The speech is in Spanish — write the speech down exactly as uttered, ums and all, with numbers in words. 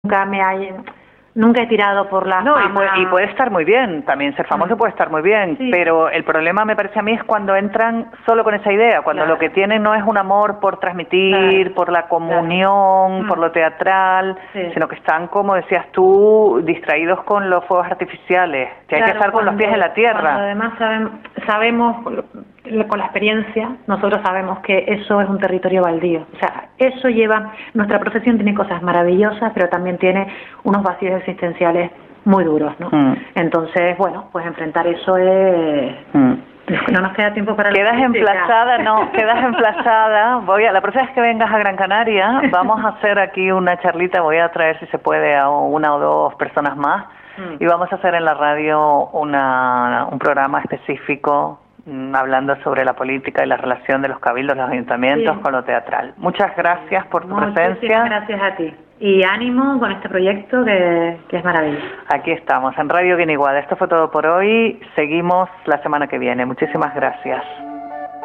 nunca me hay, nunca he tirado por la No, fama. y puede, y puede estar muy bien, también ser famoso Mm. puede estar muy bien, Sí. pero el problema me parece a mí es cuando entran solo con esa idea, cuando Claro. lo que tienen no es un amor por transmitir, Claro. por la comunión, Claro. por Mm. lo teatral, Sí. sino que están, como decías tú, distraídos con los fuegos artificiales, que hay que Claro, estar con los cuando- pies en la tierra. Cuando además sabem- sabemos, con la experiencia, nosotros sabemos que eso es un territorio baldío. O sea, eso lleva, nuestra profesión tiene cosas maravillosas, pero también tiene unos vacíos existenciales muy duros, ¿no? Mm. Entonces, bueno, pues enfrentar eso es... Mm. No nos queda tiempo para la Quedas política. emplazada, no, quedas emplazada. Voy a, la próxima vez que vengas a Gran Canaria, vamos a hacer aquí una charlita, voy a traer si se puede a una o dos personas más, Mm. y vamos a hacer en la radio una, un programa específico mm, hablando sobre la política y la relación de los cabildos, los ayuntamientos Sí. con lo teatral. Muchas gracias por tu Muchísimas presencia. gracias a ti. Y ánimo con este proyecto que, que es maravilloso. Aquí estamos, en Radio Guiniguada. Esto fue todo por hoy. Seguimos la semana que viene. Muchísimas gracias.